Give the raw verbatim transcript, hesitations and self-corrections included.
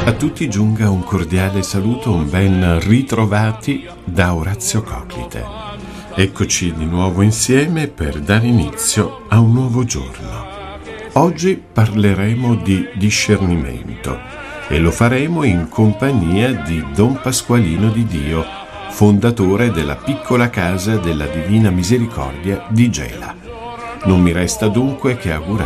A tutti giunga un cordiale saluto, un ben ritrovati da Orazio Coclite. Eccoci di nuovo insieme per dare inizio a un nuovo giorno. Oggi parleremo di discernimento e lo faremo in compagnia di Don Pasqualino di Dio, fondatore della piccola casa della Divina Misericordia di Gela. Non mi resta dunque che augurare